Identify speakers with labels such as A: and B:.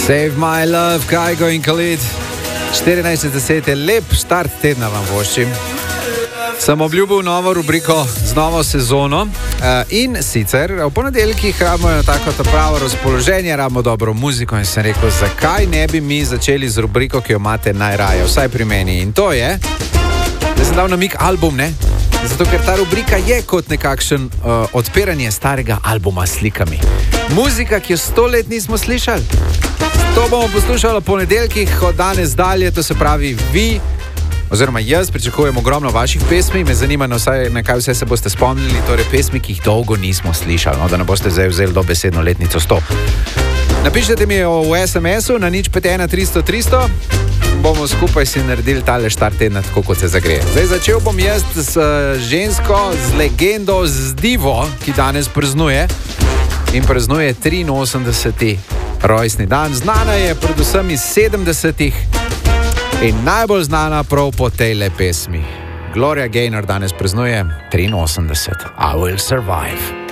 A: Save my love, Kajgo in Khalid. 14.10 je lep štart tedna vam voščim. Sem obljubil novo rubriko z novo sezono in sicer v ponedeljkih rabimo tako pravo razpoloženje, rabimo dobro muziko in sem rekel, zakaj ne bi mi začeli z rubriko, ki jo imate najraje, vsaj pri meni. In to je, da sem dal namig album, ne? Zato, ker ta rubrika je kot nekakšen odpiranje starega albuma s slikami. Muzika, ki jo 100 let nismo slišali. To bomo poslušali v ponedeljkih od danes dalje, to se pravi vi, oziroma jaz pričakujem ogromno vaših pesmi, me zanima na kaj vse se boste spomnili, torej pesmi, ki jih dolgo nismo slišali, no, da ne boste zdaj vzeli dobesedno letnico 100. Napišite mi v SMS-u na 051 300 300, bomo skupaj si naredili tale štart tedna, tako kot se zagreje. Zdaj začel bom jaz s žensko, z legendo, z divo, ki danes praznuje in praznuje 83. rojstni dan. Znana je predvsem iz 70-ih in najbolj znana prav po tejle pesmi. Gloria Gaynor danes praznuje 83. I will survive.